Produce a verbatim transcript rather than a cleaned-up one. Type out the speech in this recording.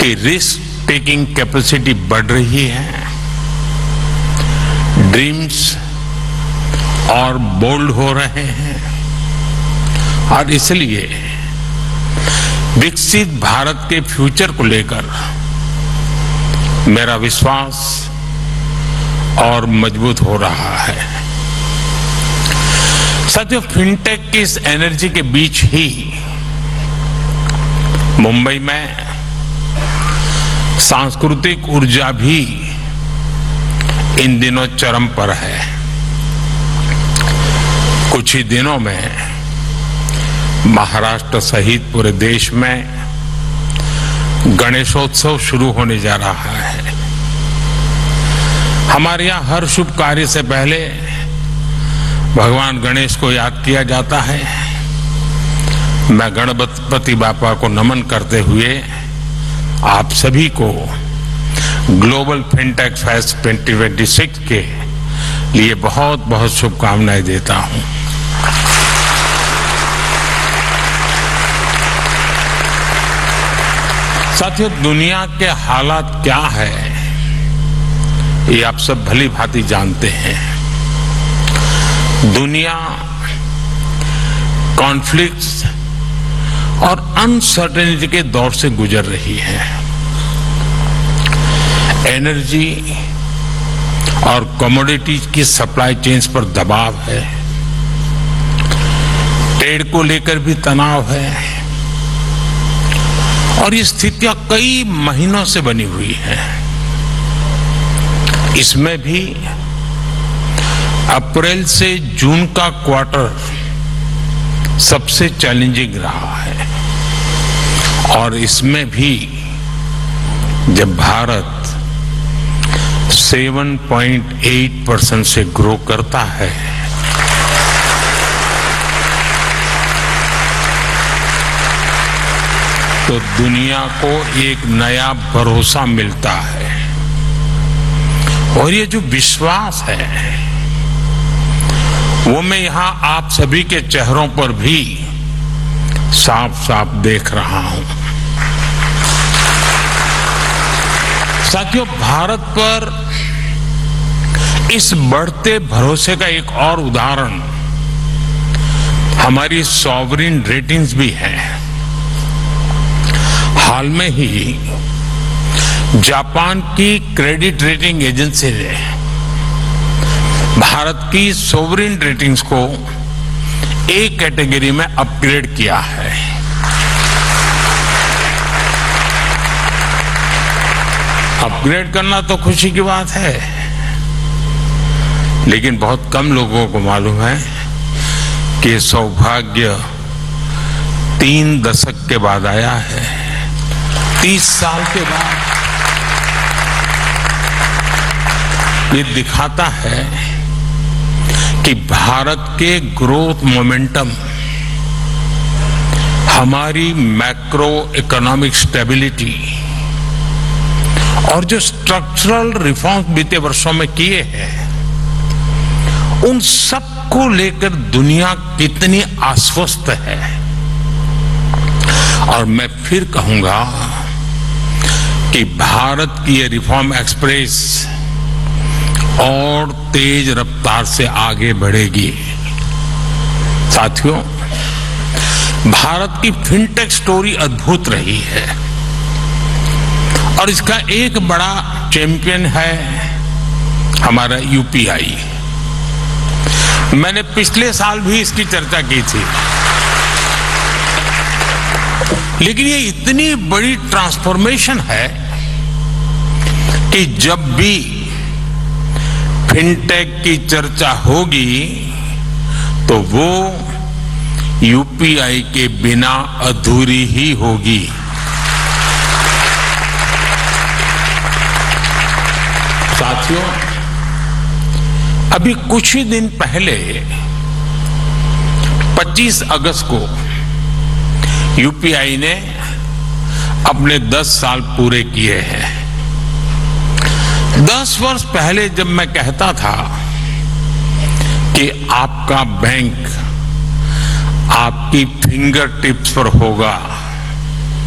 कि risk taking capacity बढ़ रही है, ड्रीम्स और बोल्ड हो रहे हैं, और इसलिए विकसित भारत के फ्यूचर को लेकर मेरा विश्वास और मजबूत हो रहा है। साथियों, फिनटेक की इस एनर्जी के बीच ही मुंबई में सांस्कृतिक ऊर्जा भी इन दिनों चरम पर है। कुछ ही दिनों में महाराष्ट्र सहित पूरे देश में गणेशोत्सव शुरू होने जा रहा है। हमारे यहाँ हर शुभ कार्य से पहले भगवान गणेश को याद किया जाता है। मैं गणपति बापा को नमन करते हुए आप सभी को global fintech fest twenty twenty six के लिए बहुत बहुत शुभकामनाएं देता हूं। साथियों, दुनिया के हालात क्या है ये आप सब भली भांति जानते हैं। दुनिया कॉन्फ्लिक्ट्स और अनसर्टेनिटी के दौर से गुजर रही है। एनर्जी और कमोडिटीज की सप्लाई चेन्स पर दबाव है, ट्रेड को लेकर भी तनाव है, और ये स्थितियां कई महीनों से बनी हुई है। इसमें भी अप्रैल से जून का क्वार्टर सबसे चैलेंजिंग रहा है, और इसमें भी जब भारत सात पॉइंट आठ परसेंट से ग्रो करता है तो दुनिया को एक नया भरोसा मिलता है, और ये जो विश्वास है वो मैं यहां आप सभी के चेहरों पर भी साफ साफ देख रहा हूं। साथियों, भारत पर इस बढ़ते भरोसे का एक और उदाहरण हमारी सॉवरिन रेटिंग्स भी है। हाल में ही जापान की क्रेडिट रेटिंग एजेंसी ने भारत की सॉवरिन रेटिंग्स को ए कैटेगरी में अपग्रेड किया है। अपग्रेड करना तो खुशी की बात है, लेकिन बहुत कम लोगों को मालूम है कि सौभाग्य तीन दशक के बाद आया है, तीस साल के बाद। ये दिखाता है कि भारत के ग्रोथ मोमेंटम हमारी मैक्रो इकोनॉमिक स्टेबिलिटी और जो स्ट्रक्चरल रिफॉर्म्स बीते वर्षों में किए हैं उन सब को लेकर दुनिया कितनी आश्वस्त है। और मैं फिर कहूंगा कि भारत की ये रिफॉर्म एक्सप्रेस और तेज रफ्तार से आगे बढ़ेगी। साथियों, भारत की फिनटेक स्टोरी अद्भुत रही है, और इसका एक बड़ा चैंपियन है हमारा यूपीआई। मैंने पिछले साल भी इसकी चर्चा की थी, लेकिन ये इतनी बड़ी ट्रांसफॉर्मेशन है कि जब भी फिनटेक की चर्चा होगी तो वो यूपीआई के बिना अधूरी ही होगी। साथियों, अभी कुछ ही दिन पहले पच्चीस अगस्त को यूपीआई ने अपने दस साल पूरे किए हैं। दस वर्ष पहले जब मैं कहता था कि आपका बैंक आपकी फिंगर टिप्स पर होगा,